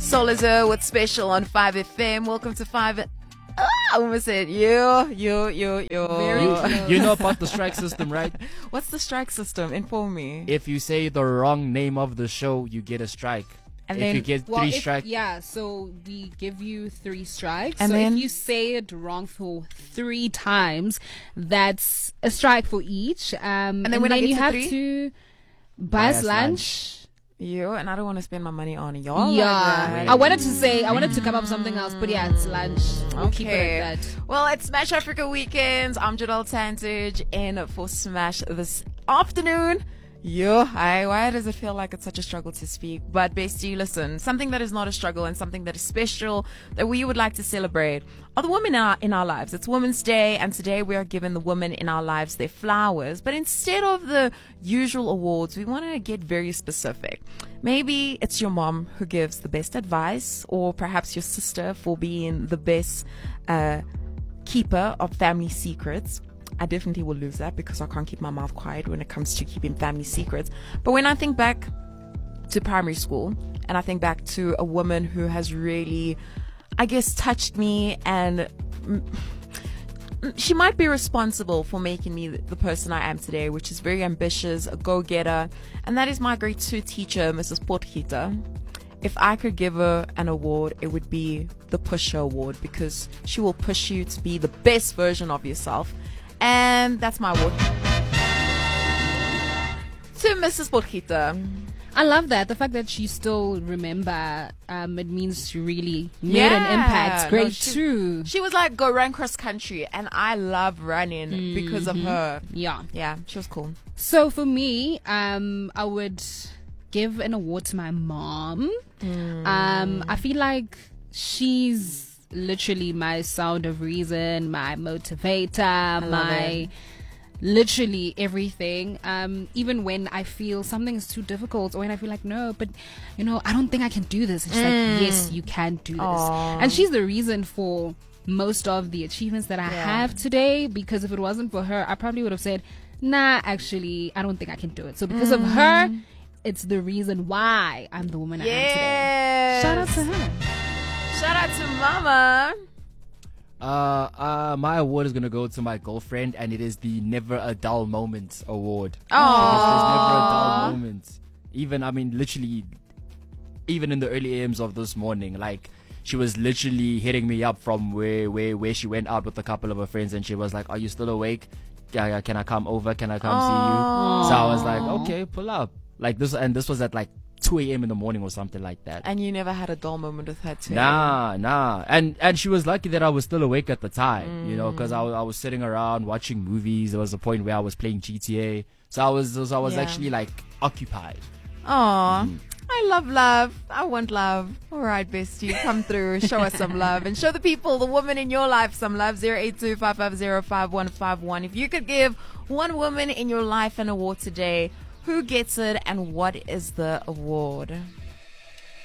Solizer with Special on 5FM. Welcome to 5. I almost said you. Very close. You know about the strike system, right? What's the strike system? Inform me. If you say the wrong name of the show, you get a strike. And if then, you get three strikes, Yeah, so we give you 3 strikes. And so then- if you say it wrong for 3 times, that's a strike for each. And then when I get you to have 3? to buy us lunch. you, and I don't want to spend my money on y'all. Yeah, like I wanted to come up with something else, but yeah, it's lunch. We'll keep it Okay. at that. Well, it's Smash Africa Weekends. I'm Jadal Tantage in for Smash this afternoon. Why does it feel like it's such a struggle to speak? But bestie, listen, something that is not a struggle and something that is special that we would like to celebrate are the women in our lives. It's Women's Day, and today we are giving the women in our lives their flowers. But instead of the usual awards, we wanted to get very specific. Maybe it's your mom who gives the best advice, or perhaps your sister for being the best keeper of family secrets. I definitely will lose that because I can't keep my mouth quiet when it comes to keeping family secrets. But when I think back to primary school and I think back to a woman who has really, I guess, touched me, and she might be responsible for making me the person I am today, which is very ambitious, a go-getter, and that is my grade 2 teacher, Mrs. Potgieter. If I could give her an award, it would be the Pusher Award, because she will push you to be the best version of yourself. And that's my award to Mrs. Potgieter. I love that. The fact that you still remember, it means she really made an impact. Grade 2. She was like, go run cross country, and I love running because of her. Yeah. Yeah, she was cool. So for me, I would give an award to my mom. I feel like she's literally my sound of reason, my motivator, literally everything. Even when I feel something is too difficult, or when I feel like, no, but I don't think I can do this, and she's like, yes, you can do this. And she's the reason for most of the achievements that I have today, because if it wasn't for her, I probably would have said, nah, actually, I don't think I can do it. So because of her, it's the reason why I'm the woman I am today. Shout out to her. Shout out to Mama. My award is gonna go to my girlfriend, and it is the Never a Dull Moment award. Oh, Because there's never a dull moment. Literally, even in the early AMs of this morning, like, she was literally hitting me up from where she went out with a couple of her friends, and she was like, "Are you still awake? Yeah, can I come over? Can I come see you?" So I was like, "Okay, pull up." Like this, and this was at like 2 a.m. in the morning or something like that. And you never had a dull moment with her too? Nah. And she was lucky that I was still awake at the time, because I was sitting around watching movies. There was a point where I was playing GTA. So I was actually like occupied. Aw, I love love. I want love. All right, bestie, come through. Show us some love, and show the people, the woman in your life, some love. 082-550-5151. If you could give one woman in your life an award today, who gets it, and what is the award?